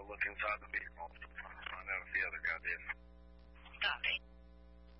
look inside the vehicle. Find out if the other guy did. Copy.